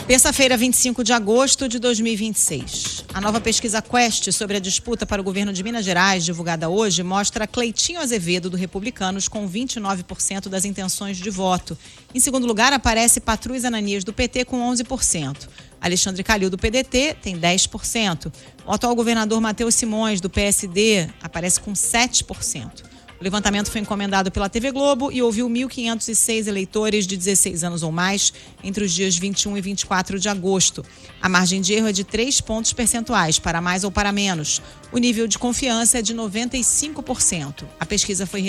Terça-feira, 25 de agosto de 2026. A nova pesquisa Quest sobre a disputa para o governo de Minas Gerais, divulgada hoje, mostra Cleitinho Azevedo, do Republicanos, com 29% das intenções de voto. Em segundo lugar, aparece Patrus Ananias, do PT, com 11%. Alexandre Calil, do PDT, tem 10%. O atual governador Matheus Simões, do PSD, aparece com 7%. O levantamento foi encomendado pela TV Globo e ouviu 1.506 eleitores de 16 anos ou mais entre os dias 21 e 24 de agosto. A margem de erro é de 3 pontos percentuais, para mais ou para menos. O nível de confiança é de 95%. A pesquisa foi